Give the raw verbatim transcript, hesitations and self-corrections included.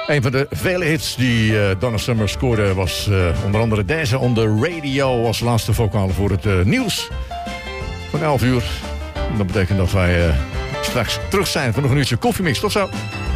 Een van de vele hits die uh, Donna Summer scoorde was uh, onder andere deze on the radio als laatste vocale voor het uh, nieuws van elf uur. En dat betekent dat wij uh, straks terug zijn voor nog een uurtje koffiemix. Tot zo!